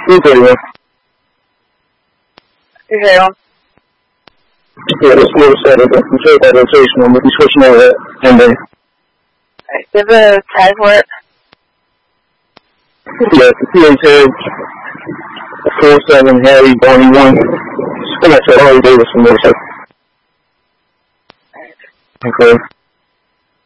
331. 是谁哦？ Yeah, this is set up. I'm sure that rotation. I'm going to be switching over that. And then. Give a tag for it. Yeah, the PH 47 Harry Bonnie 1. And I said, Harley Davidson motorcycle. Okay.